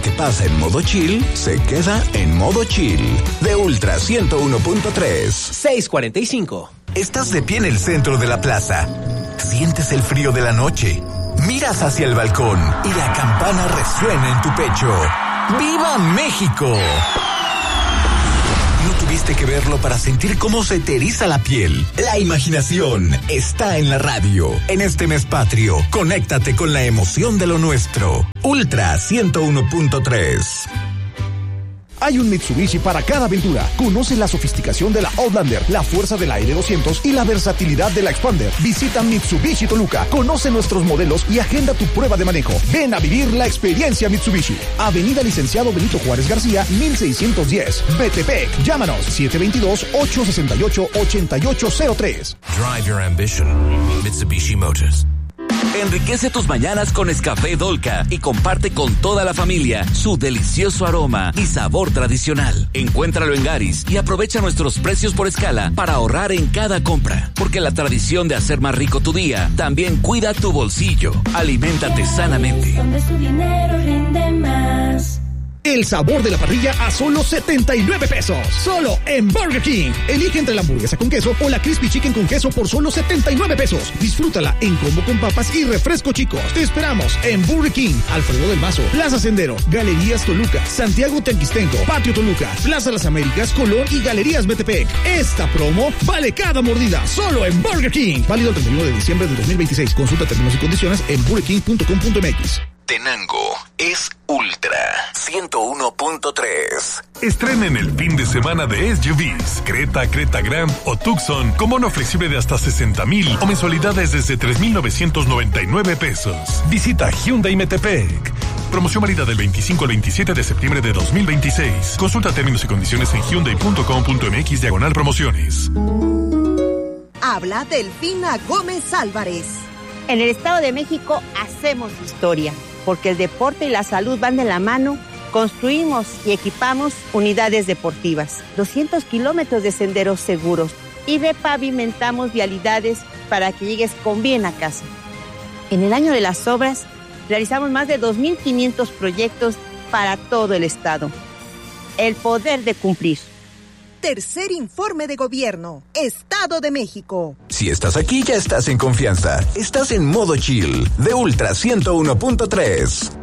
que pasa en modo chill, se queda en modo chill. De Ultra 101.3. 6:45. Estás de pie en el centro de la plaza. Sientes el frío de la noche. Miras hacia el balcón y la campana resuena en tu pecho. ¡Viva México! No tuviste que verlo para sentir cómo se te eriza la piel. La imaginación está en la radio. En este mes patrio, conéctate con la emoción de lo nuestro. Ultra 101.3. Hay un Mitsubishi para cada aventura. Conoce la sofisticación de la Outlander, la fuerza de la L200 y la versatilidad de la Expander. Visita Mitsubishi Toluca, conoce nuestros modelos y agenda tu prueba de manejo. Ven a vivir la experiencia Mitsubishi. Avenida Licenciado Benito Juárez García, 1610. Metepec. Llámanos 722-868-8803. Drive your ambition. Mitsubishi Motors. Enriquece tus mañanas con Nescafé Dolca y comparte con toda la familia su delicioso aroma y sabor tradicional. Encuéntralo en Garis y aprovecha nuestros precios por escala para ahorrar en cada compra. Porque la tradición de hacer más rico tu día también cuida tu bolsillo. Aliméntate sanamente. Donde su dinero rinde más. El sabor de la parrilla a solo 79 pesos. Solo en Burger King. Elige entre la hamburguesa con queso o la Crispy Chicken con queso por solo 79 pesos. Disfrútala en combo con papas y refresco, chicos. Te esperamos en Burger King, Alfredo del Mazo, Plaza Sendero, Galerías Toluca, Santiago Tequistenco, Patio Toluca, Plaza Las Américas, Colón y Galerías Metepec. Esta promo vale cada mordida. Solo en Burger King. Válido el 31 de diciembre de 2026. Consulta términos y condiciones en burgerking.com.mx. Tenango es Ultra 101.3. Estrenen el fin de semana de SUVs, Creta, Creta Grand o Tucson con bono flexible de hasta 60,000 o mensualidades desde 3,999 pesos. Visita Hyundai Metepec. Promoción válida del 25 al 27 de septiembre de 2026. Consulta términos y condiciones en hyundai.com.mx/promociones. Habla Delfina Gómez Álvarez. En el Estado de México hacemos historia, porque el deporte y la salud van de la mano. Construimos y equipamos unidades deportivas, 200 kilómetros de senderos seguros y repavimentamos vialidades para que llegues con bien a casa. En el año de las obras, realizamos más de 2,500 proyectos para todo el Estado. El poder de cumplir. Tercer informe de gobierno, Estado de México. Si estás aquí, ya estás en confianza. Estás en modo chill, de Ultra 101.3.